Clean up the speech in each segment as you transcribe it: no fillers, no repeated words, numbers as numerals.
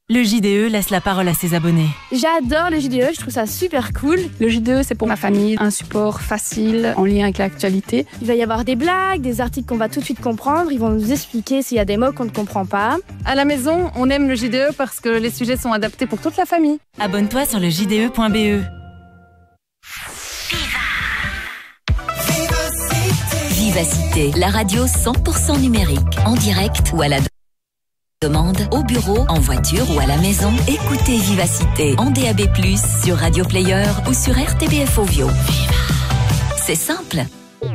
Le JDE laisse la parole à ses abonnés. J'adore le JDE, je trouve ça super cool. Le JDE, c'est pour ma famille, un support facile, en lien avec l'actualité. Il va y avoir des blagues, des articles qu'on va tout de suite comprendre. Ils vont nous expliquer s'il y a des mots qu'on ne comprend pas. À la maison, on aime le JDE parce que les sujets sont adaptés pour toute la famille. Abonne-toi sur le JDE.be. Vivacité, la radio 100% numérique, en direct ou à la demande, au bureau, en voiture ou à la maison. Écoutez Vivacité en DAB+, sur Radio Player ou sur RTBF Ovio. C'est simple.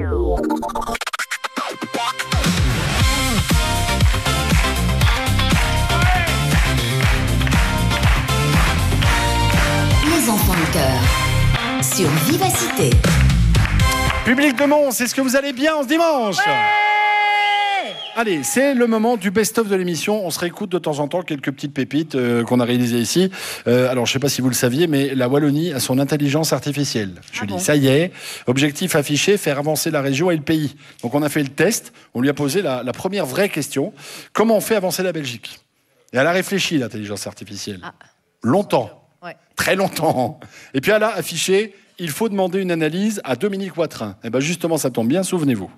Les enfants de cœur, sur Vivacité. Public de Mons, est-ce que vous allez bien ce dimanche ? Allez, c'est le moment du best-of de l'émission. On se réécoute de temps en temps quelques petites pépites qu'on a réalisées ici. Alors, je ne sais pas si vous le saviez, mais la Wallonie a son intelligence artificielle. Ça y est, objectif affiché, faire avancer la région et le pays. Donc, on a fait le test. On lui a posé la première vraie question. Comment on fait avancer la Belgique ? Et elle a réfléchi, l'intelligence artificielle. Longtemps. Ouais. Très longtemps. Et puis, elle a affiché... Il faut demander une analyse à Dominique Watrin. Eh bien justement, ça tombe bien, souvenez-vous.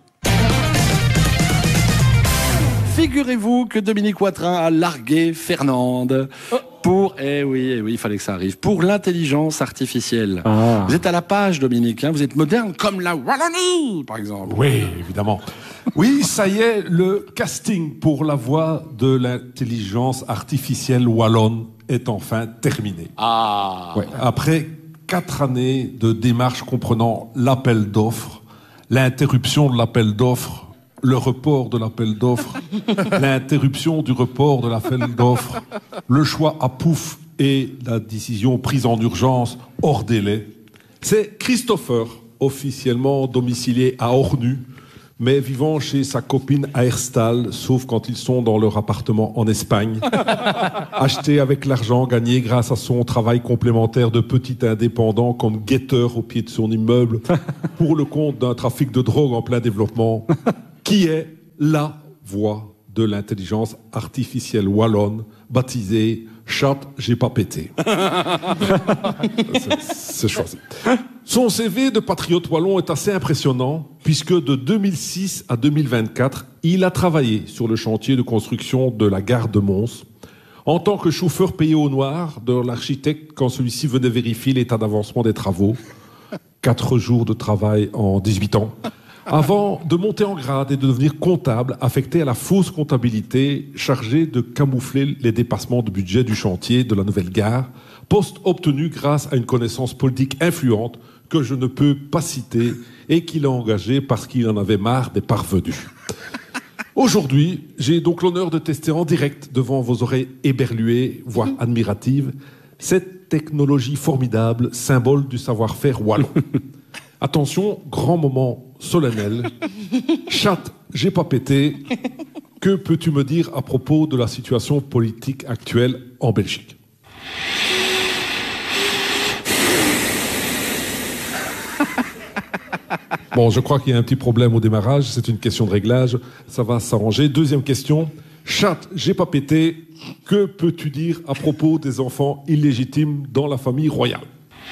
Figurez-vous que Dominique Watrin a largué Fernande pour... Eh oui, il fallait que ça arrive. Pour l'intelligence artificielle. Ah. Vous êtes à la page, Dominique, hein, vous êtes moderne comme la Wallonie, par exemple. Oui, évidemment. Oui, ça y est, le casting pour la voix de l'intelligence artificielle wallonne est enfin terminé. Ah. Ouais, après 4 années de démarches comprenant l'appel d'offres, l'interruption de l'appel d'offres, le report de l'appel d'offres, l'interruption du report de l'appel d'offres, le choix à pouf et la décision prise en urgence hors délai. C'est Christopher, officiellement domicilié à Ornu, mais vivant chez sa copine à Herstal, sauf quand ils sont dans leur appartement en Espagne. Acheté avec l'argent gagné grâce à son travail complémentaire de petit indépendant comme guetteur au pied de son immeuble, pour le compte d'un trafic de drogue en plein développement, qui est la voix de l'intelligence artificielle wallonne, baptisée Chat, j'ai pas pété. C'est choisi. Son CV de patriote wallon est assez impressionnant, puisque de 2006 à 2024, il a travaillé sur le chantier de construction de la gare de Mons, en tant que chauffeur payé au noir de l'architecte quand celui-ci venait vérifier l'état d'avancement des travaux. 4 jours de travail en 18 ans. Avant de monter en grade et de devenir comptable, affecté à la fausse comptabilité, chargé de camoufler les dépassements de budget du chantier de la nouvelle gare, poste obtenu grâce à une connaissance politique influente que je ne peux pas citer et qu'il a engagé parce qu'il en avait marre des parvenus. Aujourd'hui, j'ai donc l'honneur de tester en direct devant vos oreilles éberluées, voire admiratives, cette technologie formidable, symbole du savoir-faire wallon. Attention, grand moment solennel. Chat, j'ai pas pété. Que peux-tu me dire à propos de la situation politique actuelle en Belgique ? Bon, je crois qu'il y a un petit problème au démarrage. C'est une question de réglage. Ça va s'arranger. Deuxième question. Chat, j'ai pas pété. Que peux-tu dire à propos des enfants illégitimes dans la famille royale ?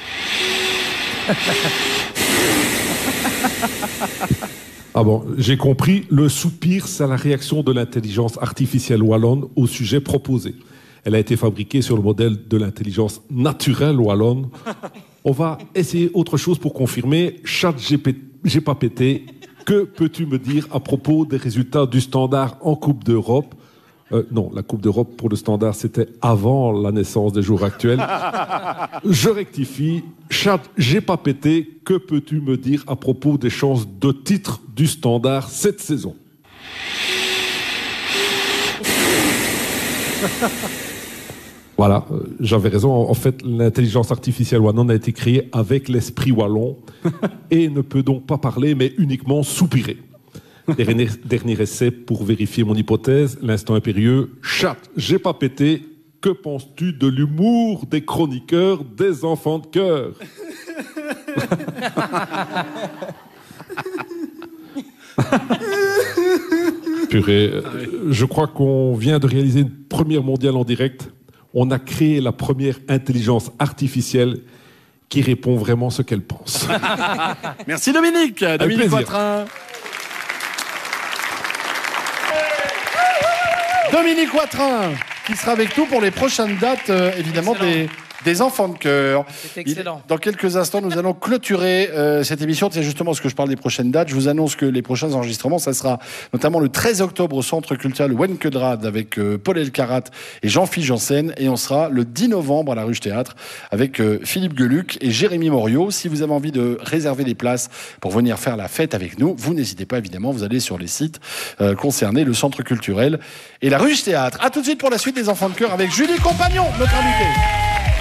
Ah bon, j'ai compris. Le soupir, c'est la réaction de l'intelligence artificielle wallonne au sujet proposé. Elle a été fabriquée sur le modèle de l'intelligence naturelle wallonne. On va essayer autre chose pour confirmer. Chat, j'ai pas pété. Que peux-tu me dire à propos des résultats du Standard en Coupe d'Europe ? Non, la Coupe d'Europe pour le Standard, c'était avant la naissance des jours actuels. Je rectifie. Chat, j'ai pas pété. Que peux-tu me dire à propos des chances de titre du Standard cette saison ? Voilà, j'avais raison. En fait, l'intelligence artificielle wallonne a été créée avec l'esprit wallon et ne peut donc pas parler, mais uniquement soupirer. Dernier essai pour vérifier mon hypothèse, l'instant impérieux. Chat, j'ai pas pété. Que penses-tu de l'humour des chroniqueurs des enfants de cœur ? Purée, je crois qu'on vient de réaliser une première mondiale en direct. on a créé la première intelligence artificielle qui répond vraiment ce qu'elle pense. Merci Dominique. Dominique Watrin. Dominique Watrin, qui sera avec nous pour les prochaines dates, évidemment, des enfants de cœur. C'est excellent. Dans quelques instants, nous allons clôturer cette émission. C'est justement ce que je parle des prochaines dates. Je vous annonce que les prochains enregistrements, ça sera notamment le 13 octobre au Centre culturel Wenkedrad avec Paul Elkarat et Jean-Philippe Janssen. Et on sera le 10 novembre à la Ruche Théâtre avec Philippe Geluc et Jérémy Morio. Si vous avez envie de réserver des places pour venir faire la fête avec nous, vous n'hésitez pas, évidemment, vous allez sur les sites concernés, le Centre culturel et la Ruche Théâtre. À tout de suite pour la suite des enfants de cœur avec Julie Compagnon, notre invitée.